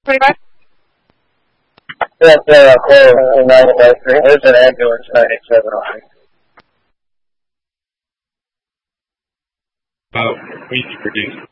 Yes, I'll call 953. There's an ambulance 987. Oh, we need to produce.